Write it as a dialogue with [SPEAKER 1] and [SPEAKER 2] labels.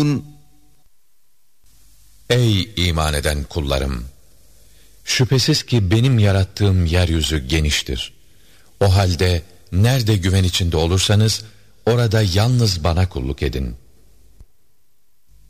[SPEAKER 1] Ey iman eden kullarım! Şüphesiz ki benim yarattığım yeryüzü geniştir. O halde nerede güven içinde olursanız orada yalnız bana kulluk edin.